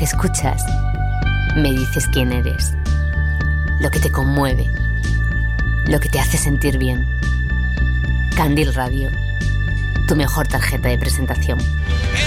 que escuchas me dices quién eres, lo que te conmueve, lo que te hace sentir bien. Candil Radio, tu mejor tarjeta de presentación.